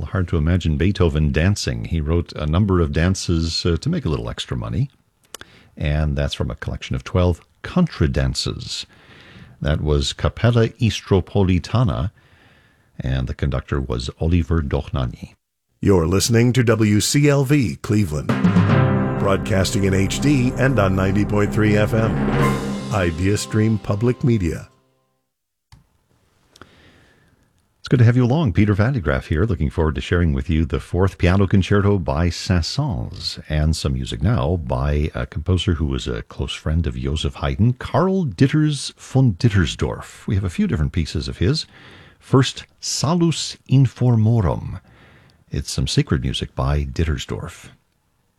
hard to imagine Beethoven dancing. He wrote a number of dances to make a little extra money, and that's from a collection of 12 contradances. That was Capella Istropolitana, and the conductor was Oliver Dochnani. You're listening to WCLV Cleveland, broadcasting in HD and on 90.3 FM. Idea Stream Public Media. It's good to have you along. Peter Van de Graaff here, looking forward to sharing with you the Fourth Piano Concerto by Saint-Saëns, and some music now by a composer who was a close friend of Joseph Haydn, Karl Ditters von Dittersdorf. We have a few different pieces of his. First, Salus Informorum. It's some sacred music by Dittersdorf.